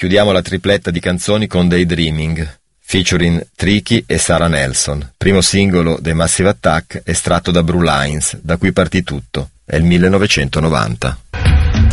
Chiudiamo la tripletta di canzoni con Daydreaming, featuring Tricky e Sarah Nelson, primo singolo dei Massive Attack estratto da Blue Lines, da cui partì tutto, è il 1990.